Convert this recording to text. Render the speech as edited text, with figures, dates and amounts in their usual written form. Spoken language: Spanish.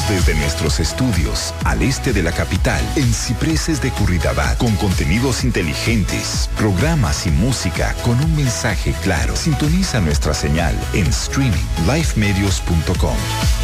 Transmitimos desde nuestros estudios al este de la capital, en Cipreses de Curridabat, con contenidos inteligentes, programas y música con un mensaje claro. Sintoniza nuestra señal en streaming lifemedios.com.